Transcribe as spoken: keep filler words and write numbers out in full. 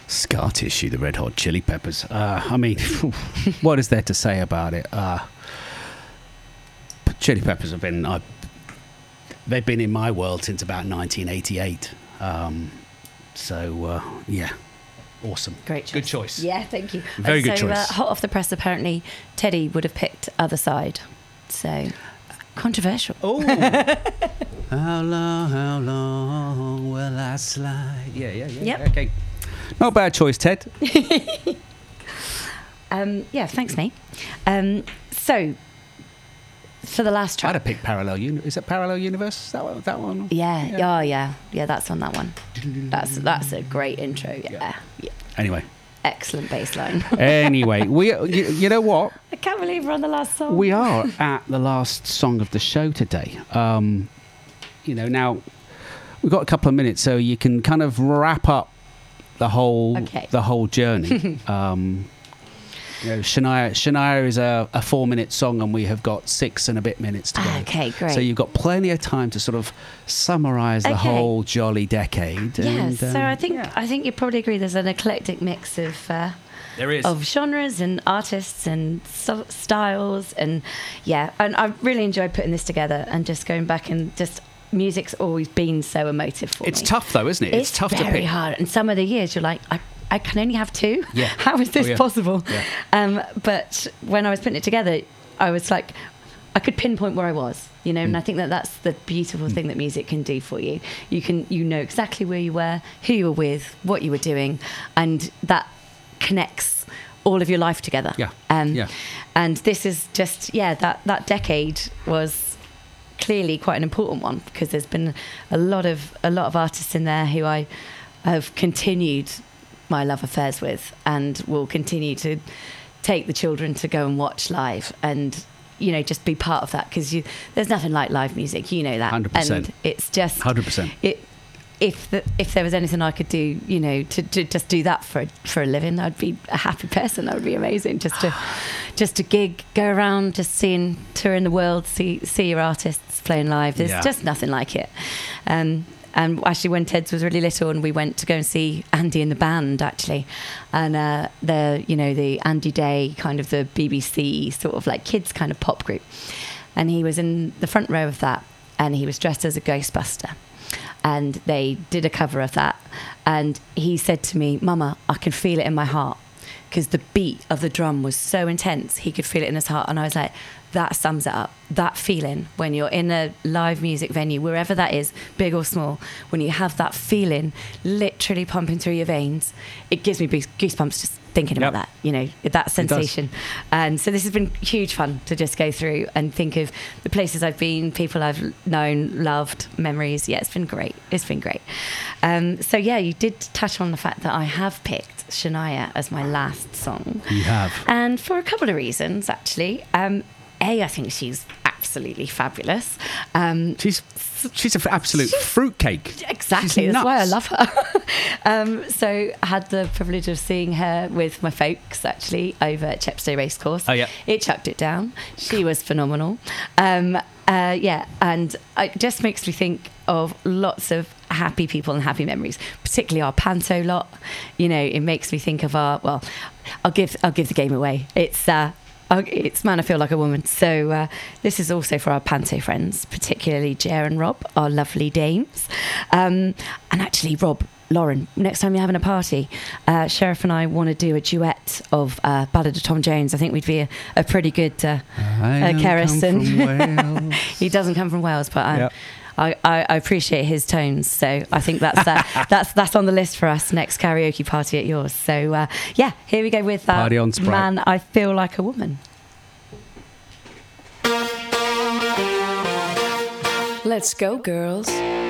Scar Tissue, the Red Hot Chili Peppers. Uh, I mean, what is there to say about it? Uh, Chili Peppers have been, uh, they've been in my world since about nineteen eighty-eight. Um, so, uh, yeah, awesome. Great choice. Good choice. Yeah, thank you. Very uh, good so, choice. Uh, hot off the press, apparently, Teddy would have picked Other Side. So, controversial. Oh. How long, how long will I slide? Yeah, yeah, yeah. Yep. Okay. Not a bad choice, Ted. um, yeah, thanks, mate. Um, so, for the last track. I'd have picked Parallel Universe. Is it Parallel Universe? Is that one? That one? Yeah, Yeah. yeah, oh, yeah. Yeah, that's on that one. That's that's a great intro. Yeah. Yeah. yeah. Anyway. Excellent bass line. Anyway, we, you, you know what? I can't believe we're on the last song. We are at the last song of the show today. Um, you know, now we've got a couple of minutes, so you can kind of wrap up the whole Okay. the whole journey. um, you know, Shania, Shania is a, a four-minute song, and we have got six and a bit minutes to go. Okay, great. So you've got plenty of time to sort of summarise the Okay. whole jolly decade. Yeah, and, so um, I think yeah. I think you probably agree. There's an eclectic mix of uh, there is. of genres and artists and st- styles, and yeah, and I really enjoyed putting this together and just going back and just music's always been so emotive for It's me. tough though, isn't it? It's, tough to very pick. hard, and some of the years you're like, I, I can only have two. Yeah. How is this Oh, yeah. possible? Yeah. Um, but when I was putting it together, I was like, I could pinpoint where I was, you know, and Mm. I think that that's the beautiful thing that music can do for you. You can, you know exactly where you were, who you were with, what you were doing, and that connects all of your life together. Yeah. Um, Yeah. And this is just, yeah, that, that decade was clearly quite an important one, because there's been a lot of a lot of artists in there who I have continued my love affairs with, and will continue to take the children to go and watch live, and you know, just be part of that, because you there's nothing like live music, you know that. one hundred percent. And it's just one hundred percent. it if the, if there was anything I could do, you know, to, to just do that for for a living, I'd be a happy person. That would be amazing. Just to just to gig, go around, just seeing, touring the world, see see your artists playing live. There's Yeah. just nothing like it. Um, and actually, when Ted's was really little, and we went to go and see Andy and the band, actually, and uh, the you know the Andy Day, kind of the B B C sort of like kids kind of pop group, and he was in the front row of that, and he was dressed as a Ghostbuster. And they did a cover of that, and he said to me, "Mama, I can feel it in my heart," because the beat of the drum was so intense. He could feel it in his heart, and I was like, that sums it up. That feeling when you're in a live music venue, wherever that is, big or small, when you have that feeling literally pumping through your veins, it gives me goosebumps just thinking Yep. about that, you know, that sensation. And so this has been huge fun to just go through and think of the places I've been, people I've known, loved, memories. Yeah, it's been great. It's been great. Um, so yeah, you did touch on the fact that I have picked Shania as my last song. You have. And for a couple of reasons, actually. Um, A, I think she's absolutely fabulous. Um, She's she's an absolute fruitcake. Exactly, She's that's why I nuts. love her. um, so I had the privilege of seeing her with my folks, actually, over at Chepstow Racecourse. Oh, yeah. It chucked it down. She was phenomenal. Um, uh, yeah, and it just makes me think of lots of happy people and happy memories, particularly our Panto lot. You know, it makes me think of our, well, I'll give, I'll give the game away. It's... Uh, Oh, it's Man, I Feel Like a Woman. So uh, this is also for our Panto friends, particularly Jer and Rob, our lovely dames. Um, and actually, Rob, Lauren, next time you're having a party, uh, Sheriff and I want to do a duet of uh, Ballad of Tom Jones. I think we'd be a, a pretty good uh, I uh, don't Keris. come And from Wales. he doesn't come from Wales, but I'm, Yep. I, I, I appreciate his tones, so I think that's uh, that's that's on the list for us next karaoke party at yours. So uh, yeah, here we go with uh, Party on Sprite. Man, I Feel Like a Woman. Let's go, girls.